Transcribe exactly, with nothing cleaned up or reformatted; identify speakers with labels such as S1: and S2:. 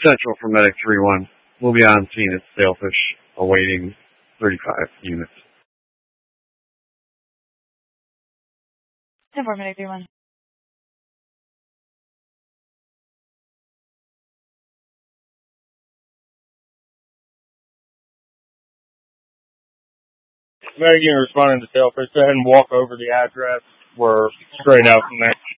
S1: Central for Medic three one. We'll be on scene at Sailfish, awaiting thirty-five units.
S2: ten four, Medic three one.
S3: Medic unit responding to Sailfish. Go ahead and walk over the address. We're straight out from there.